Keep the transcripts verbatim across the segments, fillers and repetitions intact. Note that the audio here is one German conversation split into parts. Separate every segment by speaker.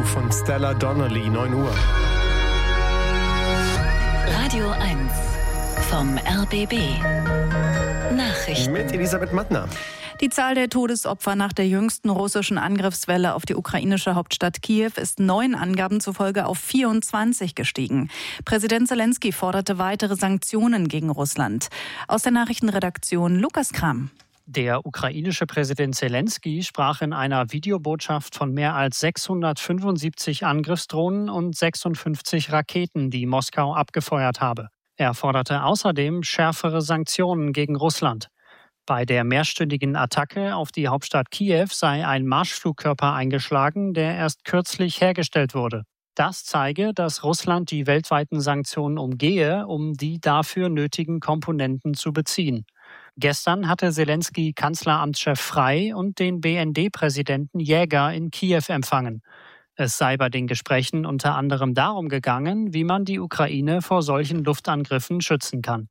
Speaker 1: von Stella Donnelly, neun Uhr.
Speaker 2: Radio eins vom R B B. Nachrichten.
Speaker 1: Mit Elisabeth Mattner.
Speaker 3: Die Zahl der Todesopfer nach der jüngsten russischen Angriffswelle auf die ukrainische Hauptstadt Kiew ist neuen Angaben zufolge auf vierundzwanzig gestiegen. Präsident Zelensky forderte weitere Sanktionen gegen Russland. Aus der Nachrichtenredaktion Lukas Kram.
Speaker 4: Der ukrainische Präsident Zelensky sprach in einer Videobotschaft von mehr als sechshundertfünfundsiebzig Angriffsdrohnen und sechsundfünfzig Raketen, die Moskau abgefeuert habe. Er forderte außerdem schärfere Sanktionen gegen Russland. Bei der mehrstündigen Attacke auf die Hauptstadt Kiew sei ein Marschflugkörper eingeschlagen, der erst kürzlich hergestellt wurde. Das zeige, dass Russland die weltweiten Sanktionen umgehe, um die dafür nötigen Komponenten zu beziehen. Gestern hatte Zelensky Kanzleramtschef Frey und den B N D-Präsidenten Jäger in Kiew empfangen. Es sei bei den Gesprächen unter anderem darum gegangen, wie man die Ukraine vor solchen Luftangriffen schützen kann.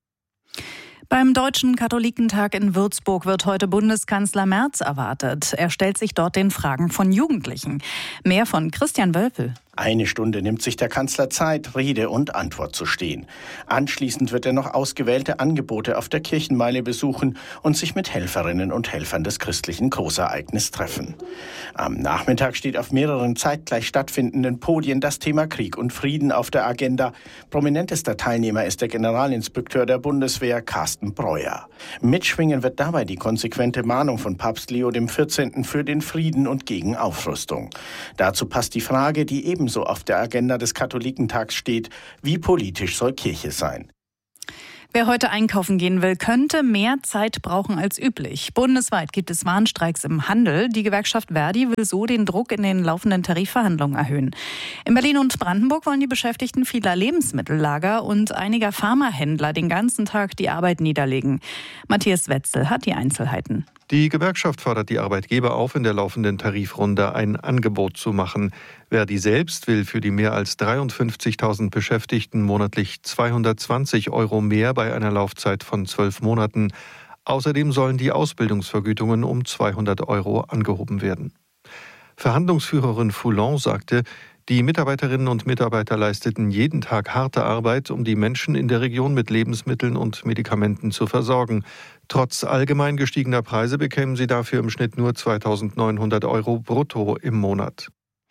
Speaker 3: Beim Deutschen Katholikentag in Würzburg wird heute Bundeskanzler Merz erwartet. Er stellt sich dort den Fragen von Jugendlichen. Mehr von Christian Wölpel.
Speaker 5: Eine Stunde nimmt sich der Kanzler Zeit, Rede und Antwort zu stehen. Anschließend wird er noch ausgewählte Angebote auf der Kirchenmeile besuchen und sich mit Helferinnen und Helfern des christlichen Großereignisses treffen. Am Nachmittag steht auf mehreren zeitgleich stattfindenden Podien das Thema Krieg und Frieden auf der Agenda. Prominentester Teilnehmer ist der Generalinspekteur der Bundeswehr, Carsten Breuer. Mitschwingen wird dabei die konsequente Mahnung von Papst Leo der vierzehnte für den Frieden und gegen Aufrüstung. Dazu passt die Frage, die ebenso auf der Agenda des Katholikentags steht: Wie politisch soll Kirche sein?
Speaker 3: Wer heute einkaufen gehen will, könnte mehr Zeit brauchen als üblich. Bundesweit gibt es Warnstreiks im Handel. Die Gewerkschaft Verdi will so den Druck in den laufenden Tarifverhandlungen erhöhen. In Berlin und Brandenburg wollen die Beschäftigten vieler Lebensmittellager und einiger Pharmahändler den ganzen Tag die Arbeit niederlegen. Matthias Wetzel hat die Einzelheiten.
Speaker 6: Die Gewerkschaft fordert die Arbeitgeber auf, in der laufenden Tarifrunde ein Angebot zu machen. Verdi selbst will für die mehr als dreiundfünfzigtausend Beschäftigten monatlich zweihundertzwanzig Euro mehr bei einer Laufzeit von zwölf Monaten. Außerdem sollen die Ausbildungsvergütungen um zweihundert Euro angehoben werden. Verhandlungsführerin Foulon sagte, die Mitarbeiterinnen und Mitarbeiter leisteten jeden Tag harte Arbeit, um die Menschen in der Region mit Lebensmitteln und Medikamenten zu versorgen. Trotz allgemein gestiegener Preise bekämen sie dafür im Schnitt nur zweitausendneunhundert Euro brutto im Monat.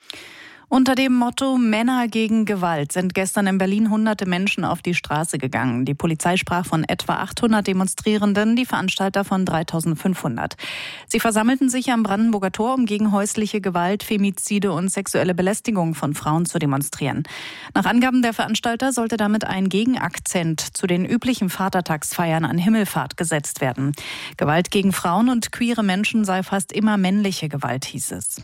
Speaker 3: Unter dem Motto Männer gegen Gewalt sind gestern in Berlin hunderte Menschen auf die Straße gegangen. Die Polizei sprach von etwa achthundert Demonstrierenden, die Veranstalter von dreitausendfünfhundert. Sie versammelten sich am Brandenburger Tor, um gegen häusliche Gewalt, Femizide und sexuelle Belästigung von Frauen zu demonstrieren. Nach Angaben der Veranstalter sollte damit ein Gegenakzent zu den üblichen Vatertagsfeiern an Himmelfahrt gesetzt werden. Gewalt gegen Frauen und queere Menschen sei fast immer männliche Gewalt, hieß es.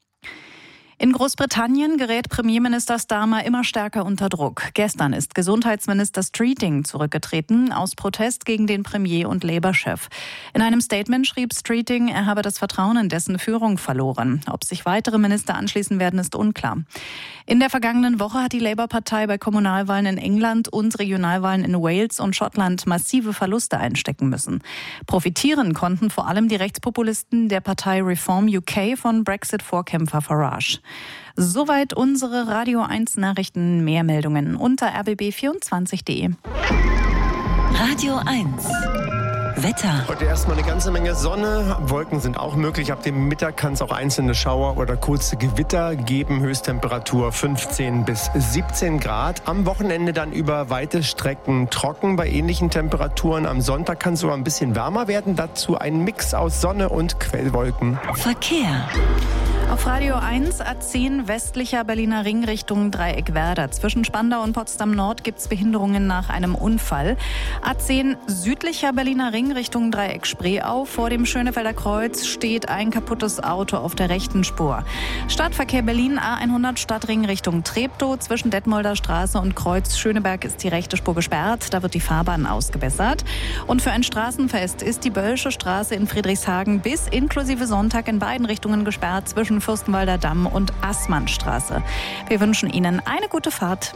Speaker 3: In Großbritannien gerät Premierminister Starmer immer stärker unter Druck. Gestern ist Gesundheitsminister Streeting zurückgetreten aus Protest gegen den Premier und Labour-Chef. In einem Statement schrieb Streeting, er habe das Vertrauen in dessen Führung verloren. Ob sich weitere Minister anschließen werden, ist unklar. In der vergangenen Woche hat die Labour-Partei bei Kommunalwahlen in England und Regionalwahlen in Wales und Schottland massive Verluste einstecken müssen. Profitieren konnten vor allem die Rechtspopulisten der Partei Reform U K von Brexit-Vorkämpfer Farage. Soweit unsere Radio eins Nachrichten. Mehr Meldungen unter r b b vierundzwanzig punkt de.
Speaker 2: Radio eins Wetter.
Speaker 1: Heute erstmal eine ganze Menge Sonne. Wolken sind auch möglich. Ab dem Mittag kann es auch einzelne Schauer oder kurze Gewitter geben. Höchsttemperatur fünfzehn bis siebzehn Grad. Am Wochenende dann über weite Strecken trocken bei ähnlichen Temperaturen. Am Sonntag kann es sogar ein bisschen wärmer werden. Dazu ein Mix aus Sonne und Quellwolken.
Speaker 2: Verkehr.
Speaker 3: Auf Radio eins A zehn westlicher Berliner Ring Richtung Dreieckwerder. Zwischen Spandau und Potsdam Nord gibt es Behinderungen nach einem Unfall. A zehn südlicher Berliner Ring Richtung Dreieck Spreeau. Vor dem Schönefelder Kreuz steht ein kaputtes Auto auf der rechten Spur. Stadtverkehr Berlin A hundert Stadtring Richtung Treptow. Zwischen Detmolder Straße und Kreuz Schöneberg ist die rechte Spur gesperrt. Da wird die Fahrbahn ausgebessert. Und für ein Straßenfest ist die Böllsche Straße in Friedrichshagen bis inklusive Sonntag in beiden Richtungen gesperrt zwischen Fürstenwalder Damm und Assmannstraße. Wir wünschen Ihnen eine gute Fahrt.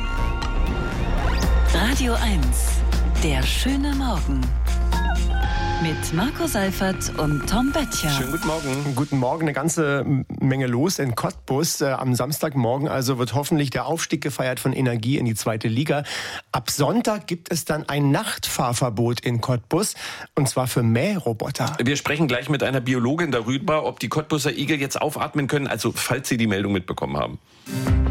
Speaker 2: Radio eins, der schöne Morgen. Mit Marco Seifert und Tom Böttcher.
Speaker 7: Schönen guten Morgen.
Speaker 1: Guten Morgen, eine ganze Menge los in Cottbus. Äh, am Samstagmorgen also wird hoffentlich der Aufstieg gefeiert von Energie in die zweite Liga. Ab Sonntag gibt es dann ein Nachtfahrverbot in Cottbus, und zwar für Mähroboter.
Speaker 7: Wir sprechen gleich mit einer Biologin darüber, ob die Cottbuser Igel jetzt aufatmen können, also falls Sie die Meldung mitbekommen haben.